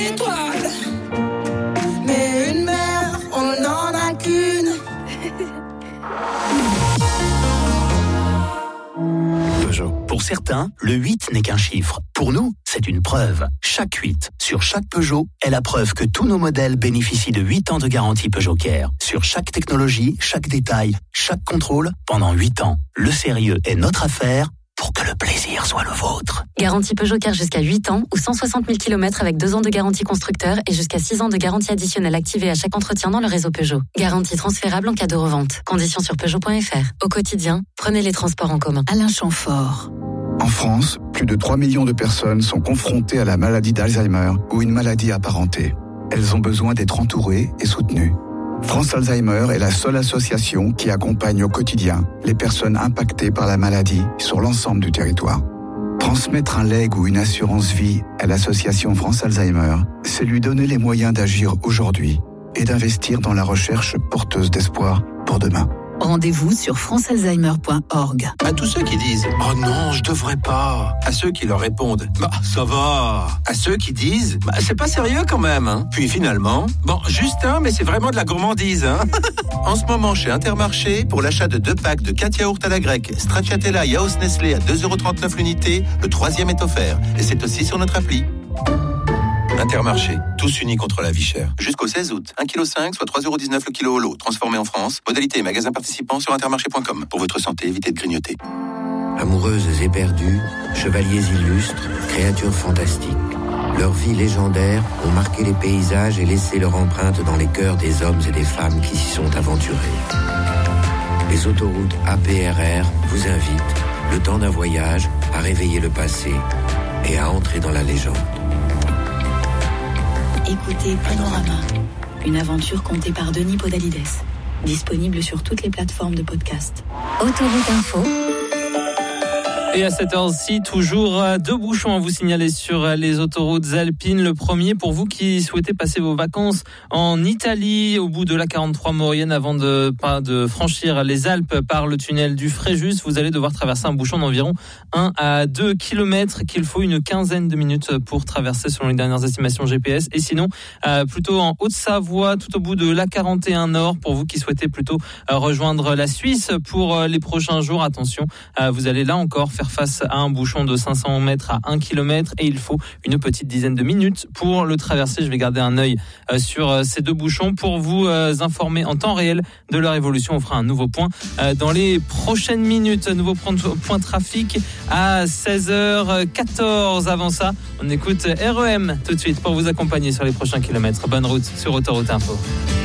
étoile. Mais une mère, on n'en a qu'une. Peugeot. Pour certains, le 8 n'est qu'un chiffre. Pour nous, c'est une preuve. Chaque 8 sur chaque Peugeot est la preuve que tous nos modèles bénéficient de 8 ans de garantie Peugeot Care. Sur chaque technologie, chaque détail, chaque contrôle, pendant 8 ans. Le sérieux est notre affaire pour que le plaisir soit le vôtre. Garantie Peugeot Care jusqu'à 8 ans ou 160 000 km avec 2 ans de garantie constructeur et jusqu'à 6 ans de garantie additionnelle activée à chaque entretien dans le réseau Peugeot. Garantie transférable en cas de revente. Conditions sur Peugeot.fr. Au quotidien, prenez les transports en commun. Alain Chamfort. En France, plus de 3 millions de personnes sont confrontées à la maladie d'Alzheimer ou une maladie apparentée. Elles ont besoin d'être entourées et soutenues. France Alzheimer est la seule association qui accompagne au quotidien les personnes impactées par la maladie sur l'ensemble du territoire. Transmettre un legs ou une assurance vie à l'association France Alzheimer, c'est lui donner les moyens d'agir aujourd'hui et d'investir dans la recherche porteuse d'espoir pour demain. Rendez-vous sur francealzheimer.org. À tous ceux qui disent « Oh non, je devrais pas », à ceux qui leur répondent « Bah, ça va », à ceux qui disent « Bah, c'est pas sérieux quand même, hein ». Puis finalement, bon, juste un, mais c'est vraiment de la gourmandise, hein. En ce moment, chez Intermarché, pour l'achat de 2 packs de 4 yaourts à la grecque, Stracciatella Yaourt Nestlé à 2,39€ l'unité, le 3e est offert. Et c'est aussi sur notre appli. Intermarché, tous unis contre la vie chère. Jusqu'au 16 août, 1,5 kg, soit 3,19€ le kilo au lot, transformé en France. Modalité et magasins participants sur intermarché.com. Pour votre santé, évitez de grignoter. Amoureuses éperdues, chevaliers illustres, créatures fantastiques. Leurs vies légendaires ont marqué les paysages et laissé leur empreinte dans les cœurs des hommes et des femmes qui s'y sont aventurés. Les autoroutes APRR vous invitent, le temps d'un voyage, à réveiller le passé et à entrer dans la légende. Écoutez Panorama, une aventure contée par Denis Podalides. Disponible sur toutes les plateformes de podcast. Autoroute Info. Et à cette heure-ci, toujours 2 bouchons à vous signaler sur les autoroutes alpines. Le premier, pour vous qui souhaitez passer vos vacances en Italie, au bout de la 43 Maurienne, avant de franchir les Alpes par le tunnel du Fréjus, vous allez devoir traverser un bouchon d'environ 1 à 2 km qu'il faut une quinzaine de minutes pour traverser selon les dernières estimations GPS. Et sinon, plutôt en Haute-Savoie, tout au bout de la 41 Nord, pour vous qui souhaitez plutôt rejoindre la Suisse pour les prochains jours, attention, vous allez là encore faire face à un bouchon de 500 mètres à 1 km et il faut une petite dizaine de minutes pour le traverser. Je vais garder un œil sur ces 2 bouchons pour vous informer en temps réel de leur évolution. On fera un nouveau point dans les prochaines minutes. Nouveau point trafic à 16h14. Avant ça, on écoute REM tout de suite pour vous accompagner sur les prochains kilomètres. Bonne route sur Autoroute Info.